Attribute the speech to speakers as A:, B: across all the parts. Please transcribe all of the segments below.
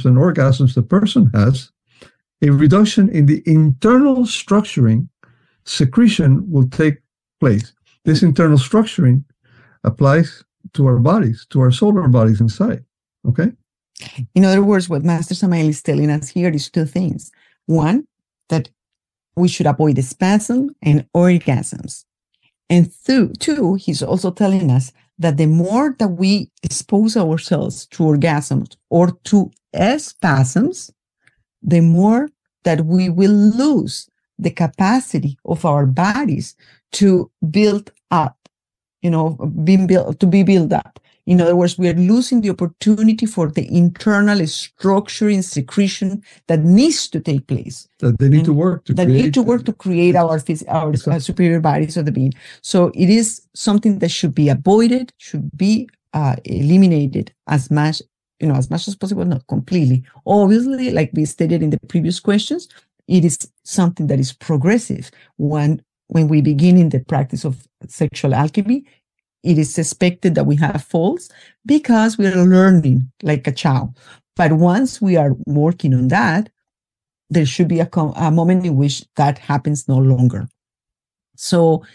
A: and orgasms the person has, a reduction in the internal structuring secretion will take place. This internal structuring applies to our bodies, to our solar bodies inside. Okay?
B: In other words, what Master Samael is telling us here is two things. One, that we should avoid spasm and orgasms. And two, he's also telling us that the more that we expose ourselves to orgasms or to spasms, the more that we will lose the capacity of our bodies to build up, to be built up. In other words, we are losing the opportunity for the internal structuring secretion that needs to take place.
A: That they need to work
B: to create our superior bodies of the being. So it is something that should be avoided, should be eliminated as much as possible, not completely. Obviously, like we stated in the previous questions, it is something that is progressive. When we begin in the practice of sexual alchemy, it is expected that we have falls because we are learning like a child. But once we are working on that, there should be a moment in which that happens no longer. So,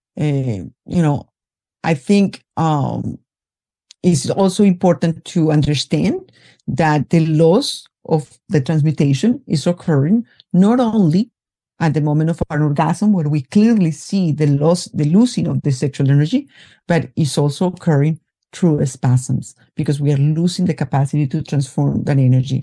B: I think it's also important to understand that the loss of the transmutation is occurring not only at the moment of an orgasm, where we clearly see the losing of the sexual energy, but it's also occurring through spasms because we are losing the capacity to transform that energy.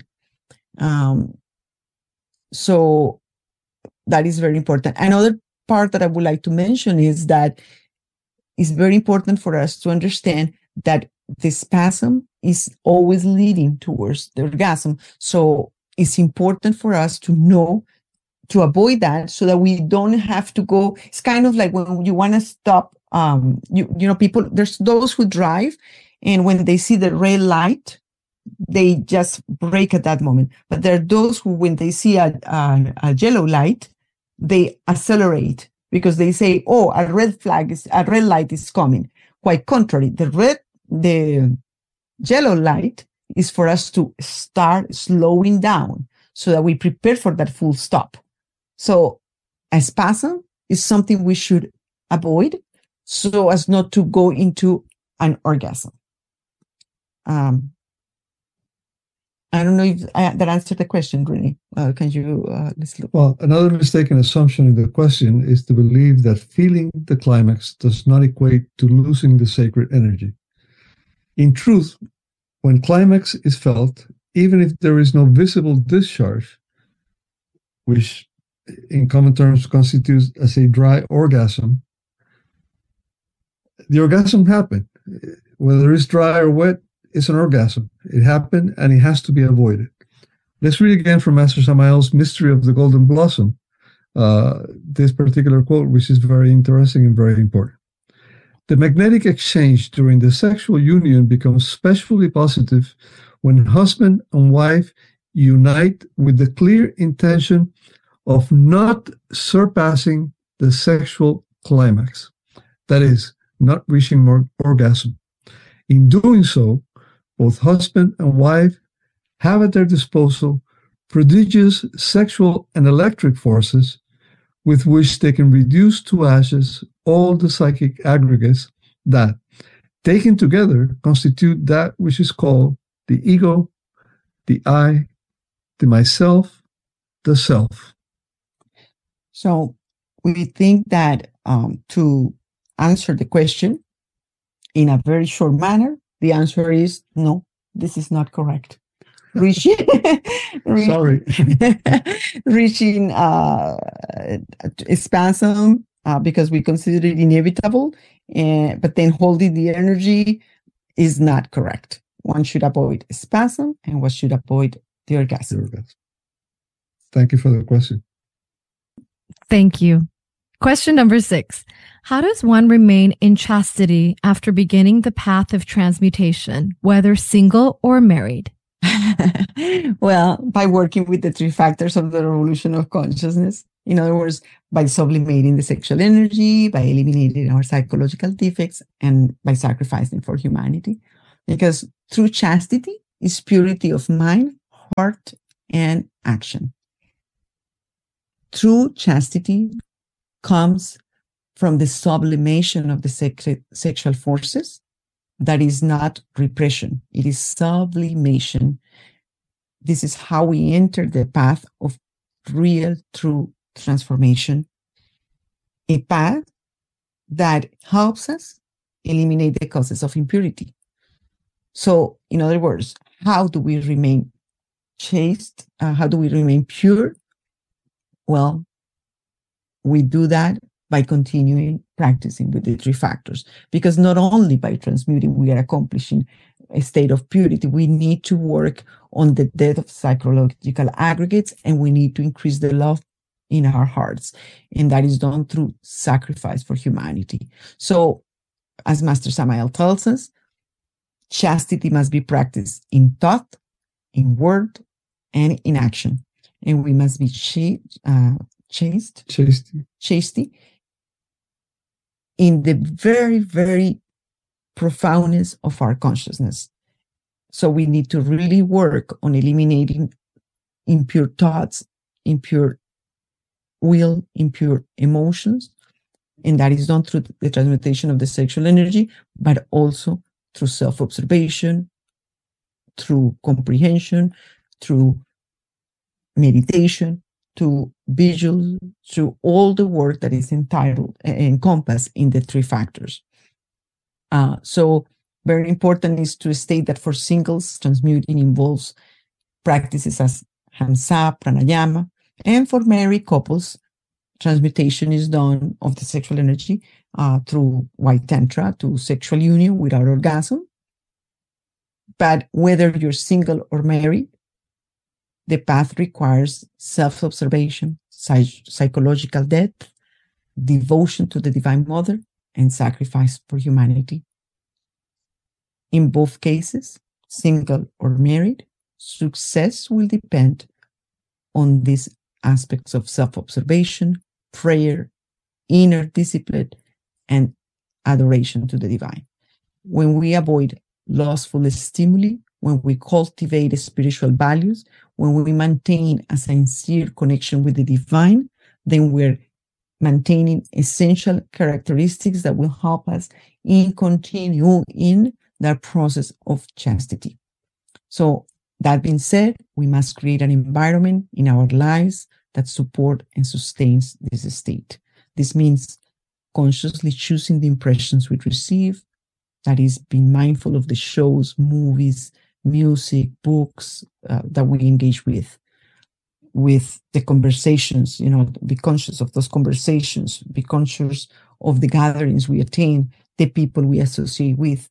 B: So that is very important. Another part that I would like to mention is that it's very important for us to understand that the spasm is always leading towards the orgasm. So it's important for us to know to avoid that so that we don't have to go. It's kind of like when you want to stop, people, there's those who drive and when they see the red light, they just brake at that moment. But there are those who, when they see a yellow light, they accelerate because they say, oh, a red light is coming. Quite contrary, the yellow light is for us to start slowing down so that we prepare for that full stop. So a spasm is something we should avoid so as not to go into an orgasm. I don't know if that answered the question, Renee. Can you let's look?
A: Well, another mistaken assumption in the question is to believe that feeling the climax does not equate to losing the sacred energy. In truth, when climax is felt, even if there is no visible discharge, which in common terms constitutes as a dry orgasm, the orgasm happened. Whether it's dry or wet, it's an orgasm. It happened and it has to be avoided. Let's read again from Master Samael's Mystery of the Golden Blossom, this particular quote, which is very interesting and very important. The magnetic exchange during the sexual union becomes especially positive when husband and wife unite with the clear intention of not surpassing the sexual climax, that is, not reaching more orgasm. In doing so, both husband and wife have at their disposal prodigious sexual and electric forces with which they can reduce to ashes all the psychic aggregates that, taken together, constitute that which is called the ego, the I, the myself, the self.
B: So we think that to answer the question in a very short manner, the answer is no, this is not correct. Reaching spasm because we consider it inevitable, but then holding the energy is not correct. One should avoid spasm and one should avoid the orgasm.
A: Thank you for the question.
C: Thank you. Question number 6. How does one remain in chastity after beginning the path of transmutation, whether single or married?
B: Well, by working with the 3 factors of the revolution of consciousness. In other words, by sublimating the sexual energy, by eliminating our psychological defects, and by sacrificing for humanity. Because through chastity is purity of mind, heart and action. True chastity comes from the sublimation of the sexual forces. That is not repression, it is sublimation. This is how we enter the path of real, true transformation, a path that helps us eliminate the causes of impurity. So, in other words, how do we remain chaste? How do we remain pure? Well, we do that by continuing practicing with the three factors, because not only by transmuting we are accomplishing a state of purity, we need to work on the death of psychological aggregates, and we need to increase the love in our hearts, and that is done through sacrifice for humanity. So, as Master Samael tells us, chastity must be practiced in thought, in word, and in action, and we must be chastity in the very, very profoundness of our consciousness. So we need to really work on eliminating impure thoughts, impure will, impure emotions, and that is done through the transmutation of the sexual energy, but also through self-observation, through comprehension, through meditation, to visual, through all the work that is encompassed in the three factors. So very important is to state that for singles, transmuting involves practices as Hamsa, Pranayama, and for married couples, transmutation is done of the sexual energy through White Tantra to sexual union without orgasm. But whether you're single or married, the path requires self-observation, psychological depth, devotion to the Divine Mother, and sacrifice for humanity. In both cases, single or married, success will depend on these aspects of self-observation, prayer, inner discipline, and adoration to the divine. When we avoid lustful stimuli, when we cultivate spiritual values, when we maintain a sincere connection with the divine, then we're maintaining essential characteristics that will help us continue in that process of chastity. So that being said, we must create an environment in our lives that support and sustains this state. This means consciously choosing the impressions we receive, that is, being mindful of the shows, movies, music, books that we engage with the conversations, be conscious of those conversations, be conscious of the gatherings we attend, the people we associate with,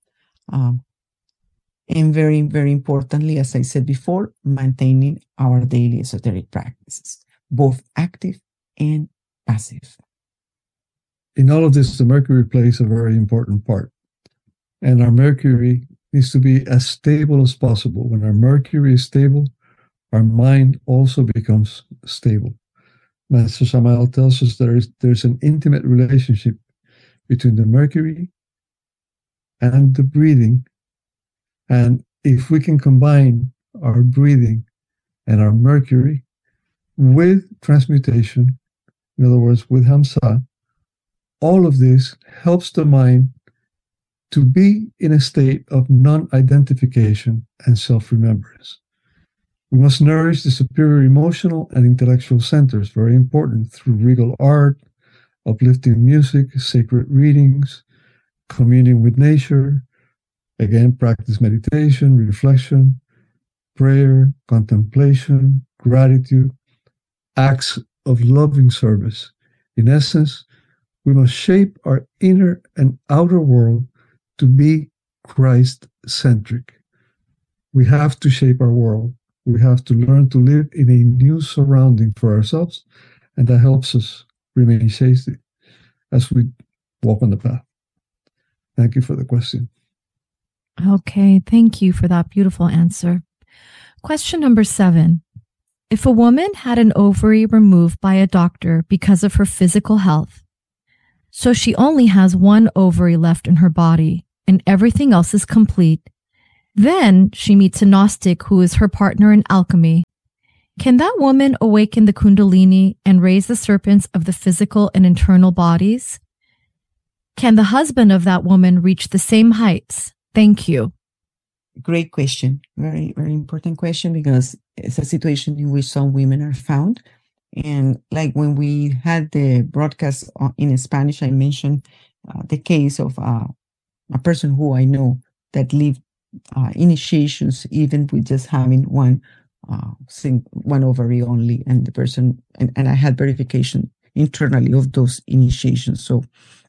B: and very, very importantly, as I said before, maintaining our daily esoteric practices, both active and passive.
A: In all of this, the Mercury plays a very important part. And our Mercury needs to be as stable as possible. When our Mercury is stable, our mind also becomes stable. Master Samael tells us there's an intimate relationship between the Mercury and the breathing. And if we can combine our breathing and our Mercury with transmutation, in other words, with Hamsa, all of this helps the mind to be in a state of non-identification and self-remembrance. We must nourish the superior emotional and intellectual centers, very important, through regal art, uplifting music, sacred readings, communing with nature, again, practice meditation, reflection, prayer, contemplation, gratitude, acts of loving service. In essence, we must shape our inner and outer world to be Christ-centric. We have to shape our world. We have to learn to live in a new surrounding for ourselves, and that helps us remain chaste as we walk on the path. Thank you for the question.
C: Okay, thank you for that beautiful answer. Question number 7. If a woman had an ovary removed by a doctor because of her physical health, so she only has one ovary left in her body and everything else is complete, Then she meets a Gnostic who is her partner in alchemy. Can that woman awaken the Kundalini and raise the serpents of the physical and internal bodies? Can the husband of that woman reach the same heights? Thank you.
B: Great question. Very, very important question, because it's a situation in which some women are found. And like when we had the broadcast in Spanish, I mentioned the case of a person who I know that lived initiations even with just having one ovary only, and the person, and I had verification internally of those initiations. So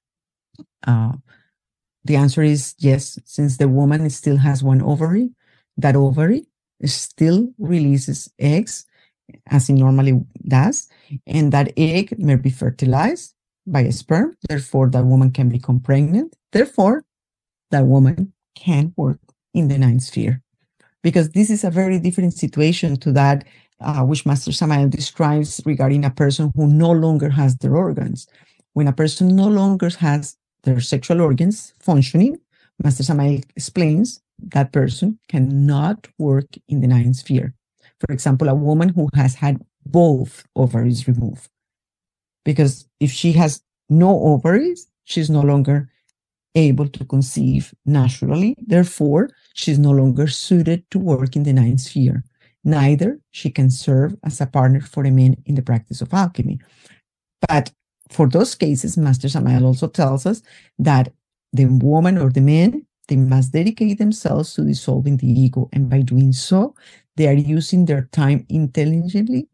B: the answer is yes. Since the woman still has one ovary, that ovary still releases eggs as it normally does, and that egg may be fertilized by a sperm. Therefore, that woman can become pregnant. Therefore, that woman can work in the ninth sphere, because this is a very different situation to that which Master Samael describes regarding a person who no longer has their organs. When a person no longer has their sexual organs functioning, Master Samael explains that person cannot work in the ninth sphere. For example, a woman who has had both ovaries removed, because if she has no ovaries, she's no longer able to conceive naturally. Therefore, she's no longer suited to work in the ninth sphere. Neither she can serve as a partner for a man in the practice of alchemy. But for those cases, Master Samael also tells us that the woman or the man, they must dedicate themselves to dissolving the ego. And by doing so, they are using their time intelligently.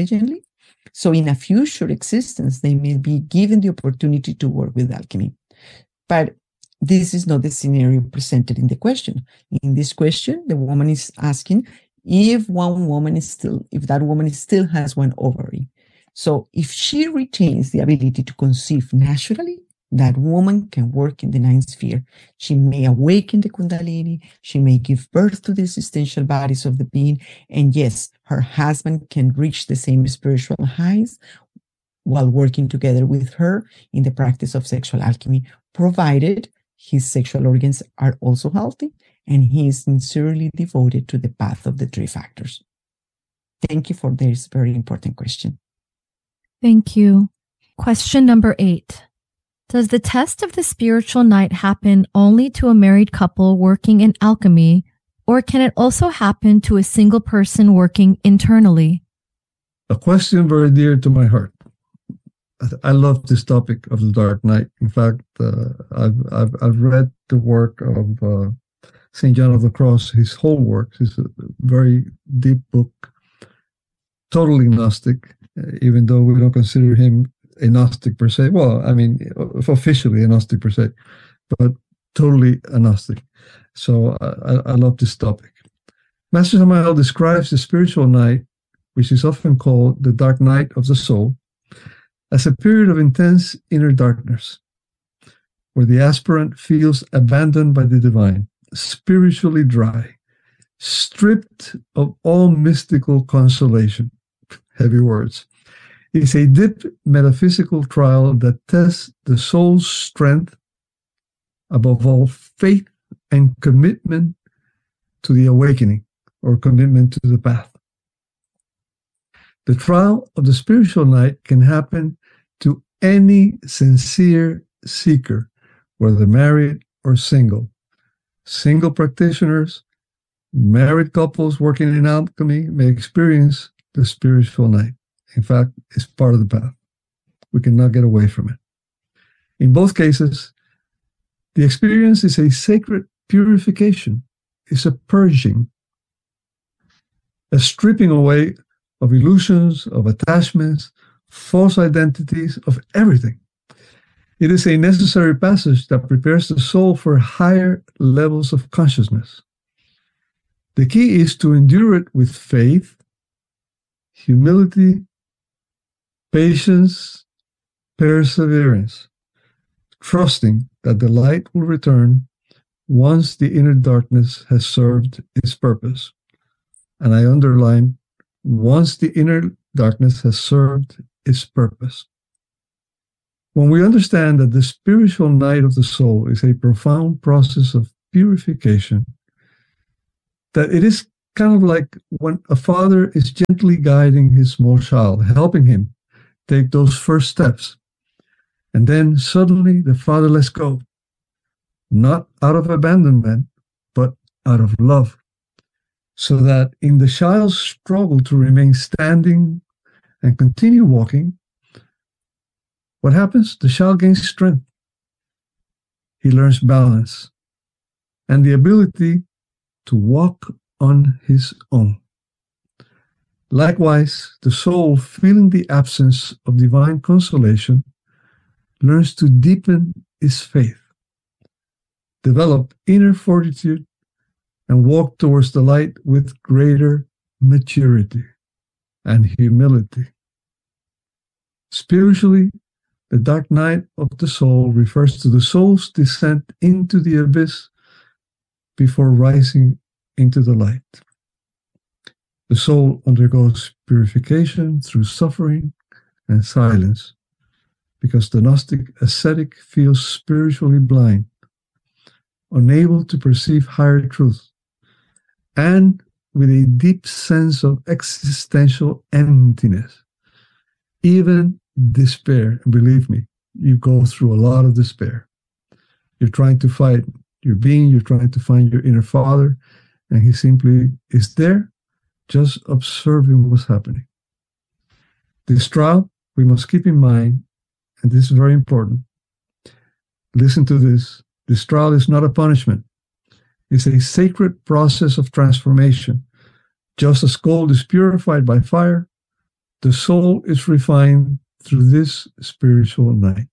B: So in a future existence, they may be given the opportunity to work with alchemy. But this is not the scenario presented in the question. In this question, the woman is asking if that woman still has one ovary. So if she retains the ability to conceive naturally, that woman can work in the ninth sphere. She may awaken the Kundalini. She may give birth to the existential bodies of the being. And yes, her husband can reach the same spiritual heights while working together with her in the practice of sexual alchemy, provided his sexual organs are also healthy and he is sincerely devoted to the path of the three factors. Thank you for this very important question.
C: Thank you. Question number 8. Does the test of the spiritual night happen only to a married couple working in alchemy, or can it also happen to a single person working internally?
A: A question very dear to my heart. I love this topic of the dark night. In fact, I've read the work of St. John of the Cross, his whole work. It's a very deep book, totally Gnostic, even though we don't consider him a Gnostic per se. Well, I mean, officially a Gnostic per se, but totally a Gnostic. So I love this topic. Master Samael describes the spiritual night, which is often called the dark night of the soul, as a period of intense inner darkness, where the aspirant feels abandoned by the divine, spiritually dry, stripped of all mystical consolation. Heavy words. It's a deep metaphysical trial that tests the soul's strength, above all, faith and commitment to the awakening, or commitment to the path. The trial of the spiritual night can happen to any sincere seeker, whether married or single. Single practitioners, married couples working in alchemy may experience the spiritual night. In fact, it's part of the path. We cannot get away from it. In both cases, the experience is a sacred purification. It's a purging, a stripping away of illusions, of attachments, false identities, of everything. It is a necessary passage that prepares the soul for higher levels of consciousness. The key is to endure it with faith, humility, patience, perseverance, trusting that the light will return once the inner darkness has served its purpose. And I underline, once the inner darkness has served its purpose. When we understand that the spiritual night of the soul is a profound process of purification, that it is kind of like when a father is gently guiding his small child, helping him take those first steps. And then suddenly the father lets go, not out of abandonment, but out of love. So that in the child's struggle to remain standing and continue walking, what happens? The child gains strength. He learns balance and the ability to walk on his own. Likewise, the soul, feeling the absence of divine consolation, learns to deepen its faith, develop inner fortitude, and walk towards the light with greater maturity and humility. Spiritually, the dark night of the soul refers to the soul's descent into the abyss before rising into the light. The soul undergoes purification through suffering and silence, because the Gnostic ascetic feels spiritually blind, unable to perceive higher truth, and with a deep sense of existential emptiness, even despair. And believe me, you go through a lot of despair. You're trying to fight your being, you're trying to find your inner father, and he simply is there, just observing what's happening. This trial, we must keep in mind, and this is very important. Listen to this. This trial is not a punishment. It's a sacred process of transformation. Just as gold is purified by fire, the soul is refined through this spiritual night.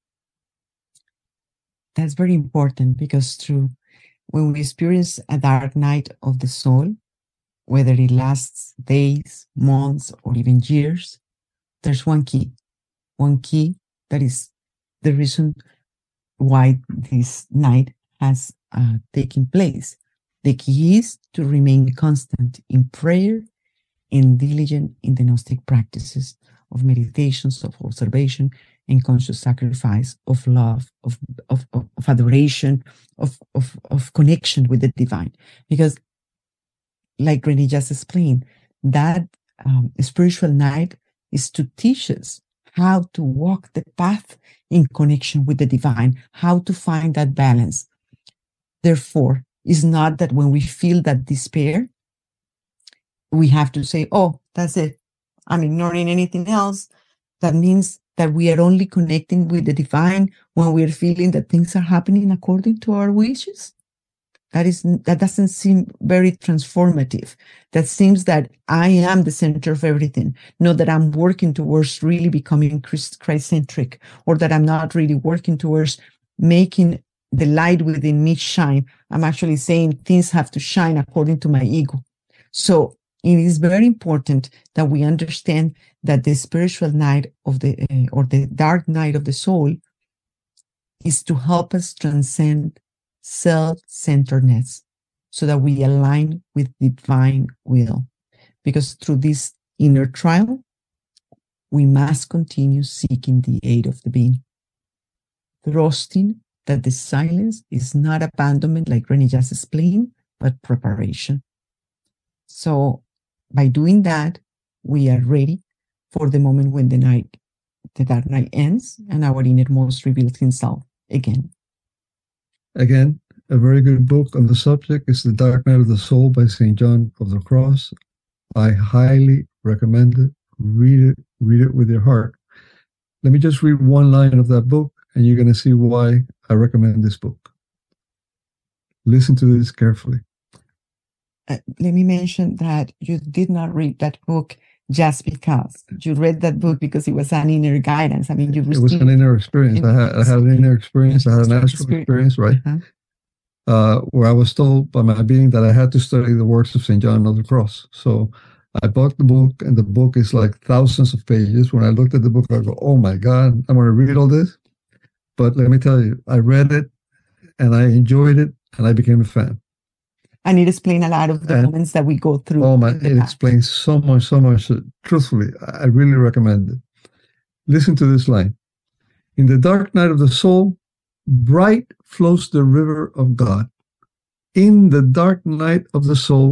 B: That's very important, because when we experience a dark night of the soul, whether it lasts days, months, or even years, there's one key that is the reason why this night has taken place. The key is to remain constant in prayer and diligent in the Gnostic practices of meditations, of observation, and conscious sacrifice, of love, of adoration, of connection with the divine. Because, like Renee just explained, that spiritual night is to teach us how to walk the path in connection with the divine, how to find that balance. Therefore, it's not that when we feel that despair, we have to say, oh, that's it, I'm ignoring anything else. That means that we are only connecting with the divine when we're feeling that things are happening according to our wishes. That doesn't seem very transformative. That seems that I am the center of everything, not that I'm working towards really becoming Christ-centric, or that I'm not really working towards making the light within me shine. I'm actually saying things have to shine according to my ego. So it is very important that we understand that the spiritual night of or the dark night of the soul is to help us transcend self-centeredness, so that we align with divine will. Because through this inner trial, we must continue seeking the aid of the being, trusting that the silence is not abandonment, like Renee just explained, but preparation. So by doing that, we are ready for the moment when the dark night ends and our innermost reveals himself again.
A: Again, a very good book on the subject is The Dark Night of the Soul by St. John of the Cross. I highly recommend it. Read it with your heart. Let me just read one line of that book, and you're going to see why I recommend this book. Listen to this carefully.
B: Let me mention that you did not read that book just because. You read that book because it was an inner guidance. I mean,
A: it was an inner experience. I had an inner experience. I had an astral experience, right? Where I was told by my being that I had to study the works of St. John of the Cross. So I bought the book, and the book is like thousands of pages. When I looked at the book, I go, oh my God, I'm going to read all this. But let me tell you, I read it, and I enjoyed it, and I became a fan.
B: And it explains a lot of the moments that we go through.
A: Oh, man, it explains so much. Truthfully, I really recommend it. Listen to this line. In the dark night of the soul, bright flows the river of God. In the dark night of the soul,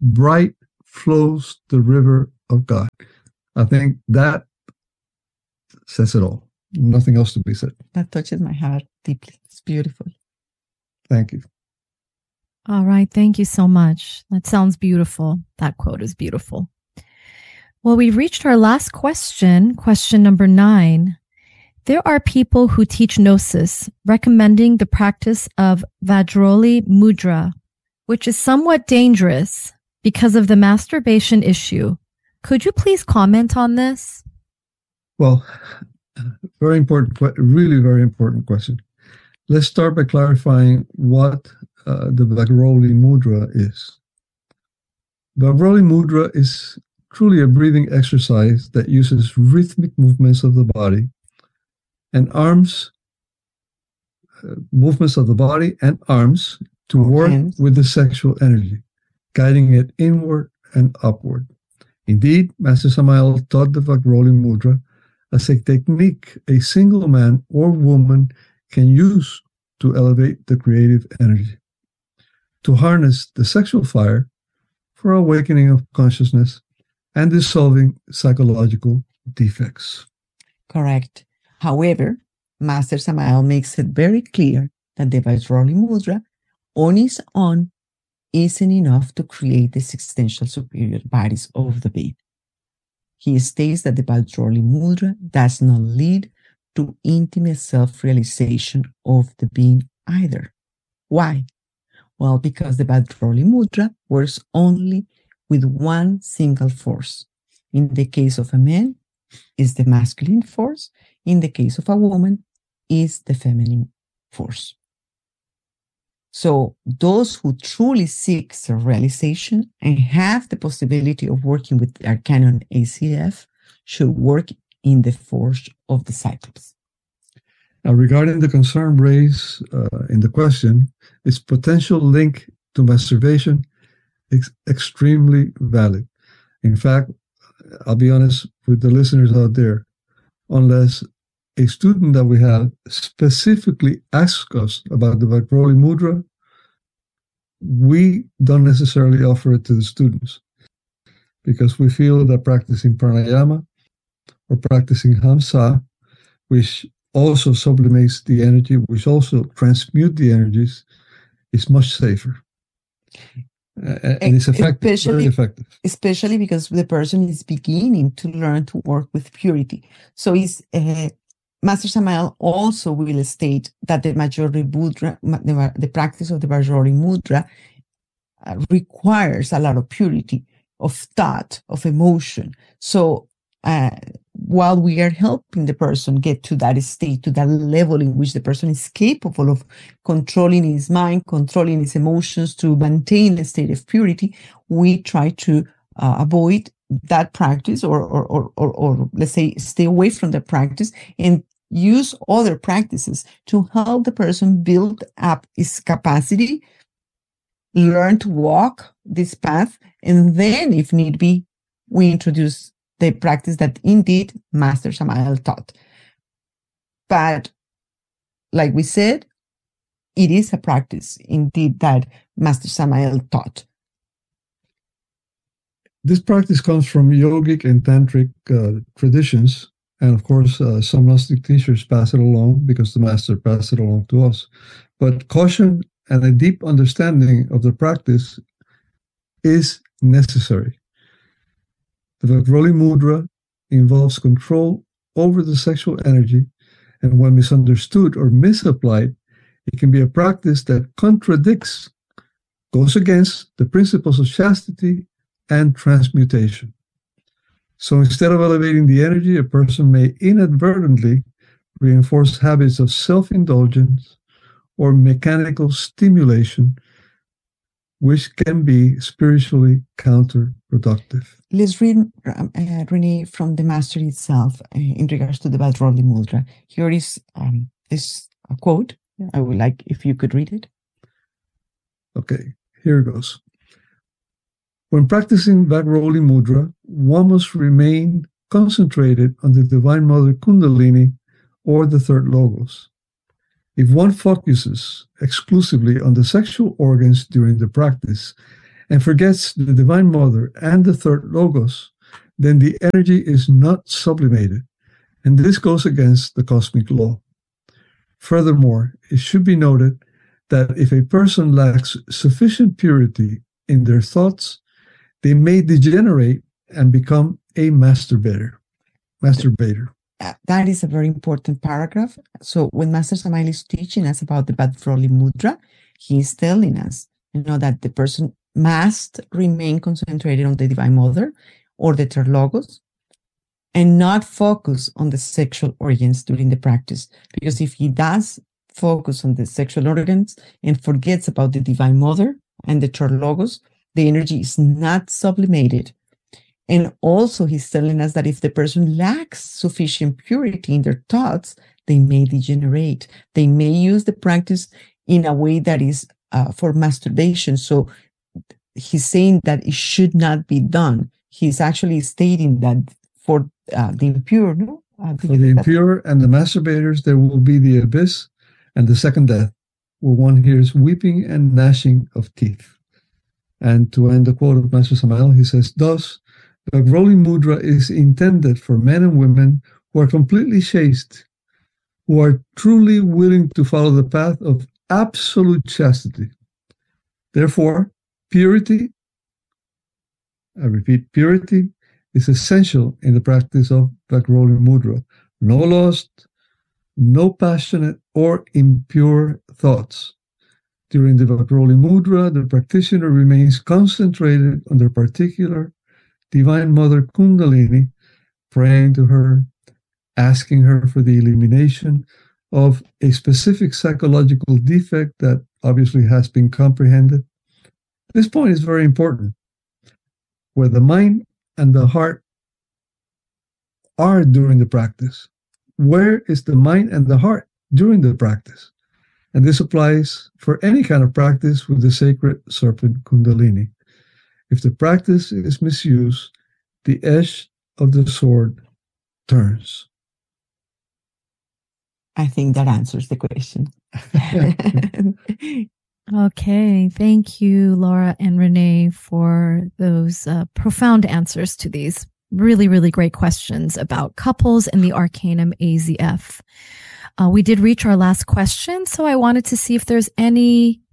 A: bright flows the river of God. I think that says it all. Nothing else to be said.
B: That touches my heart deeply. It's beautiful.
A: Thank you.
C: All right. Thank you so much. That sounds beautiful. That quote is beautiful. Well, we've reached our last question, question number 9. There are people who teach Gnosis, recommending the practice of Vajroli Mudra, which is somewhat dangerous because of the masturbation issue. Could you please comment on this?
A: Well, very important, really very important question. Let's start by clarifying what the Vajroli Mudra is. Vajroli Mudra is truly a breathing exercise that uses rhythmic movements of the body and arms, movements of the body and arms to work with the sexual energy, guiding it inward and upward. Indeed, Master Samael taught the Vajroli Mudra as a technique a single man or woman can use to elevate the creative energy, to harness the sexual fire for awakening of consciousness and dissolving psychological defects.
B: Correct. However, Master Samael makes it very clear that the Vajroli Mudra on its own isn't enough to create the existential superior bodies of the being. He states that the Vajroli Mudra does not lead to intimate self-realization of the being either. Why? Well, because the Vajroli Mudra works only with one single force. In the case of a man, is the masculine force. In the case of a woman, is the feminine force. So those who truly seek self-realization and have the possibility of working with the Arcanum ACF should work in the force of the Cyclops.
A: Now, regarding the concern raised in the question, its potential link to masturbation is extremely valid. In fact, I'll be honest with the listeners out there, unless a student that we have specifically asks us about the Vajroli Mudra, we don't necessarily offer it to the students because we feel that practicing pranayama or practicing Hamsa, which also sublimates the energy, which also transmutes the energies, is much safer. And it's effective, very effective.
B: Especially because the person is beginning to learn to work with purity. So Master Samael also will state that the Vajroli Mudra, the practice of the Vajroli Mudra requires a lot of purity of thought, of emotion. So while we are helping the person get to that state, to that level in which the person is capable of controlling his mind, controlling his emotions to maintain a state of purity, we try to avoid that practice or let's say stay away from the practice and use other practices to help the person build up his capacity, learn to walk this path, and then if need be, we introduce the practice that indeed Master Samael taught. But like we said, it is a practice indeed that Master Samael taught.
A: This practice comes from yogic and tantric traditions. And of course, some Gnostic teachers pass it along because the master passed it along to us. But caution and a deep understanding of the practice is necessary. The Vajroli Mudra involves control over the sexual energy, and when misunderstood or misapplied, it can be a practice that contradicts, goes against the principles of chastity and transmutation. So instead of elevating the energy, a person may inadvertently reinforce habits of self-indulgence or mechanical stimulation, which can be spiritually counterproductive.
B: Let's read, Rene, from the Master itself in regards to the Vajroli Mudra. Here is this quote. I would like if you could read it.
A: Okay, here it goes. When practicing Vajroli Mudra, one must remain concentrated on the Divine Mother Kundalini or the third logos. If one focuses exclusively on the sexual organs during the practice and forgets the Divine Mother and the third Logos, then the energy is not sublimated, and this goes against the cosmic law. Furthermore, it should be noted that if a person lacks sufficient purity in their thoughts, they may degenerate and become a masturbator.
B: That is a very important paragraph. So when Master Samael is teaching us about the Bhadrali Mudra, he is telling us, that the person must remain concentrated on the Divine Mother or the third Logos and not focus on the sexual organs during the practice. Because if he does focus on the sexual organs and forgets about the Divine Mother and the third Logos, the energy is not sublimated. And also he's telling us that if the person lacks sufficient purity in their thoughts, they may degenerate. They may use the practice in a way that is for masturbation. So he's saying that it should not be done. He's actually stating that for the impure,
A: for the impure and the masturbators, there will be the abyss and the second death, where one hears weeping and gnashing of teeth. And to end the quote of Master Samael, he says, thus, the Bhadrali Mudra is intended for men and women who are completely chaste, who are truly willing to follow the path of absolute chastity. Therefore, purity, I repeat, purity is essential in the practice of Bhadrali Mudra. No lust, no passionate or impure thoughts. During the Bhadrali Mudra, the practitioner remains concentrated on their particular Divine Mother Kundalini, praying to her, asking her for the elimination of a specific psychological defect that obviously has been comprehended. This point is very important. Where the mind and the heart are during the practice. Where is the mind and the heart during the practice? And this applies for any kind of practice with the sacred serpent Kundalini. If the practice is misused, the edge of the sword turns.
B: I think that answers the question.
C: Okay. Thank you, Laura and Renee, for those profound answers to these really, really great questions about couples and the Arcanum AZF. We did reach our last question, so I wanted to see if there's any,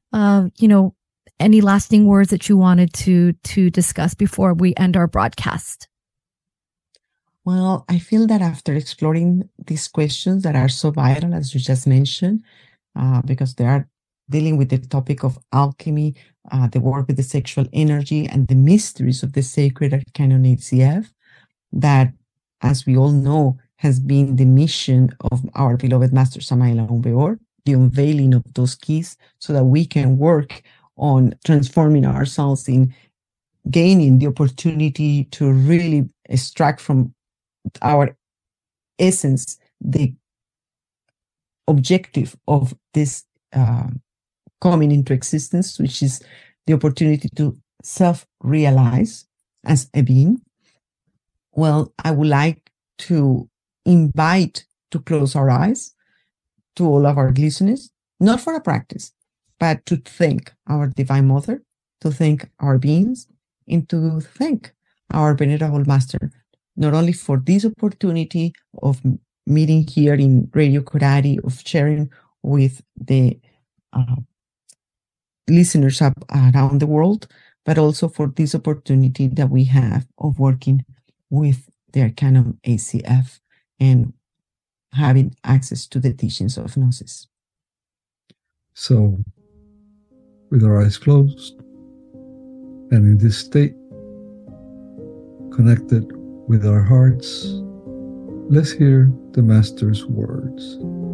C: any lasting words that you wanted to discuss before we end our broadcast.
B: Well, I feel that after exploring these questions that are so vital, as you just mentioned, because they are dealing with the topic of alchemy, the work with the sexual energy, and the mysteries of the sacred Arcanum AZF, that, as we all know, has been the mission of our beloved Master Samael Aun Weor, the unveiling of those keys so that we can work on transforming ourselves in gaining the opportunity to really extract from our essence the objective of this coming into existence, which is the opportunity to self-realize as a being. Well, I would like to invite to close our eyes to all of our listeners, not for a practice, but to thank our Divine Mother, to thank our beings, and to thank our Venerable Master, not only for this opportunity of meeting here in Radio Corari, of sharing with the listeners up around the world, but also for this opportunity that we have of working with the Arcanum AZF and having access to the teachings of Gnosis.
A: So, with our eyes closed, and in this state, connected with our hearts, let's hear the Master's words.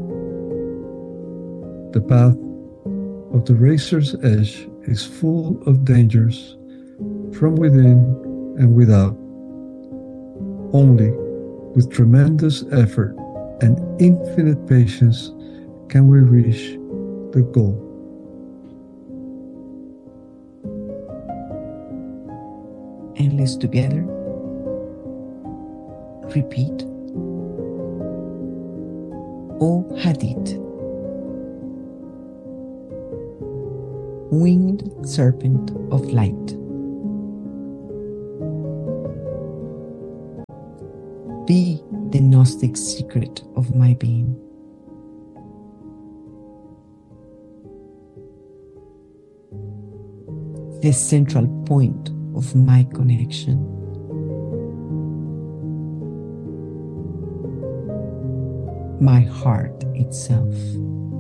A: The path of the razor's edge is full of dangers from within and without. Only with tremendous effort and infinite patience can we reach the goal.
B: And let's together repeat. O Hadith. winged serpent of light. Be the Gnostic secret of my being. The central point of my connection. My heart itself.